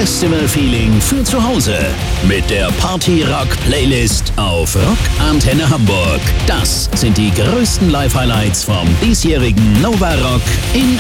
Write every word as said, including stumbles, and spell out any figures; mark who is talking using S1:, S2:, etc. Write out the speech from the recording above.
S1: Festival-Feeling für zu Hause mit der Party-Rock-Playlist auf Rock Antenne Hamburg. Das sind die größten Live-Highlights vom diesjährigen Nova Rock in